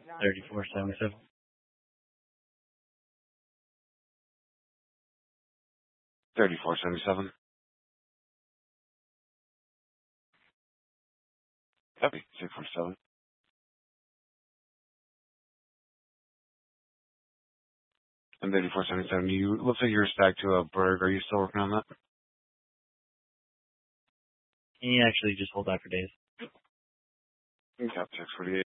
3477. 3477. Copy. 647. And 3477. You looks like you're stacked to a Berg. Are you still working on that? Can you actually just hold that for days? Cap 648.